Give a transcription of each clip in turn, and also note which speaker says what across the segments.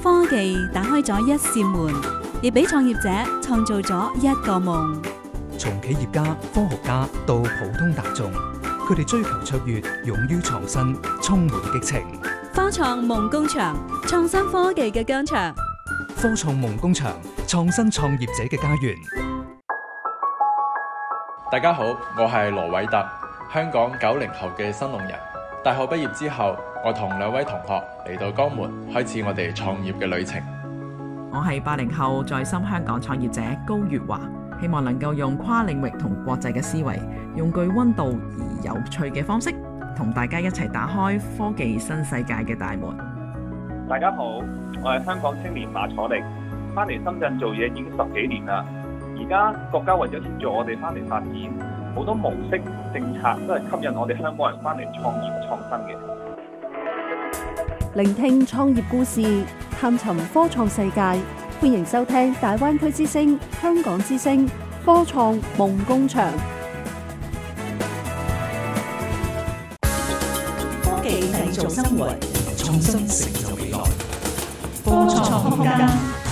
Speaker 1: 科技打開咗一扇門，亦俾創業者創造咗一個夢。
Speaker 2: 從企業家、科學家到普通大眾，佢哋追求卓越，勇於創新，充滿激情。
Speaker 1: 科創夢工場，創新科技嘅疆場。
Speaker 2: 科創夢工場，創新創業者嘅家園。
Speaker 3: 大家好，我係羅偉特，香港90後嘅新農人。大學畢業之後，我同2位同學嚟到江門，開始我哋創業嘅旅程。
Speaker 4: 我係80後在深香港創業者高月華，希望能夠用跨領域同國際嘅思維，用具溫度而有趣嘅方式，同大家一齊打開科技新世界嘅大門。
Speaker 5: 大家好，我係香港青年馬楚力，翻嚟深圳做嘢已經10幾年啦。而家國家為咗協助我哋翻嚟發展，好多模式政策都係吸引我哋香港人翻嚟創業創新嘅。
Speaker 6: 聆聽創業故事，探尋科創世界，歡迎收聽大灣區之聲、香港之聲科創夢工場。
Speaker 1: 科技製造生活，
Speaker 2: 創新成就未來。
Speaker 1: 科創空間。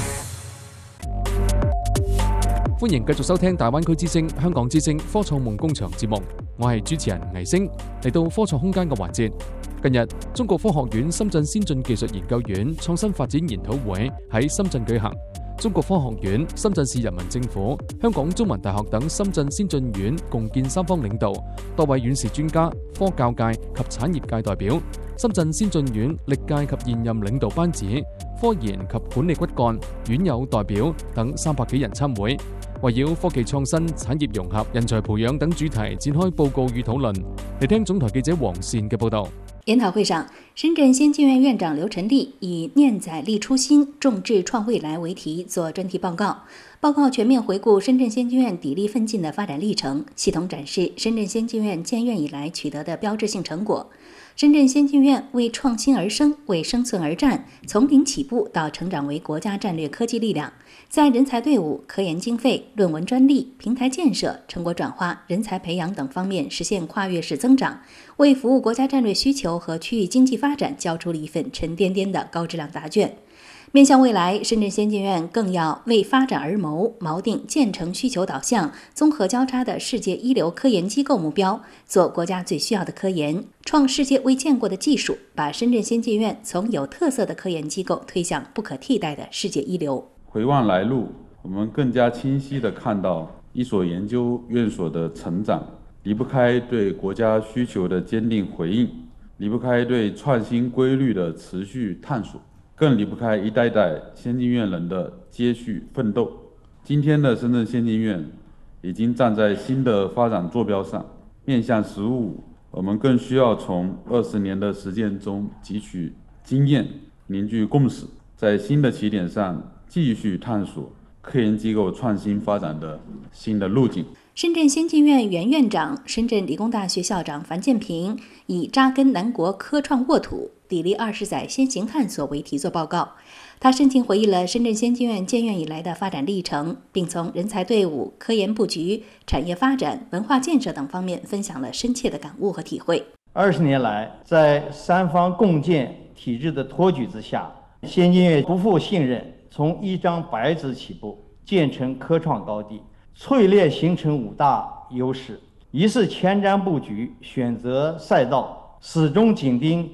Speaker 7: 歡迎繼續收聽大灣區之聲、香港之聲科創夢工場節目，我係主持人倪星。嚟到科創空間嘅環節，近日中國科學院深圳先進技術研究院創新發展研討會喺深圳舉行，中國科學院、深圳市人民政府、香港中文大學等深圳先進院共建三方領導，多位院士專家、科教界及產業界代表，深圳先進院歷屆及現任領導班子、科研及管理骨幹、院友代表等300幾人參會，圍繞科技創新、產業融合、人才培養等主題展開報告與討論。嚟聽總台記者黃善嘅報道。
Speaker 8: 研討會上，深圳先進院院長劉晨麗以念載立初心，眾志創未來為題作專題報告。報告全面回顧深圳先進院砥礪奮進的發展歷程，系統展示深圳先進院建院以來取得的標誌性成果。深圳先進院為創新而生，為生存而戰，從零起步到成長為國家戰略科技力量，在人才隊伍、科研經費、論文專利、平台建設、成果轉化、人才培養等方面實現跨越式增長，為服務國家戰略需求和區域經濟發展交出了一份沉甸甸的高質量答卷。面向未來，深圳先進院更要為發展而謀，錨定建成需求導向、綜合交叉的世界一流科研機構目標，做國家最需要的科研，創世界未見過的技術，把深圳先進院從有特色的科研機構推向不可替代的世界一流。
Speaker 9: 回望來路，我們更加清晰地看到一所研究院所的成長，離不開對國家需求的堅定回應，離不開對創新規律的持續探索，更離不開一代代先進院人的接續奮鬥。今天的深圳先進院已經站在新的發展坐標上，面向15，我們更需要從20年的實踐中汲取經驗，凝聚共識，在新的起點上繼續探索科研機構創新發展的新的路徑。
Speaker 8: 深圳先進院原院長、深圳理工大學校長樊建平以扎根南國科創沃土、砥礪20載先行探索為題作報告。他深情回憶了深圳先進院建院以來的發展歷程，並從人才隊伍、科研佈局、產業發展、文化建設等方面分享了深切的感悟和體會。
Speaker 10: 20年來，在三方共建體制的托舉之下，先進院不負信任，從一張白紙起步，建成科創高地，淬煉形成5大優勢，一是前瞻佈局，選擇賽道，始終緊盯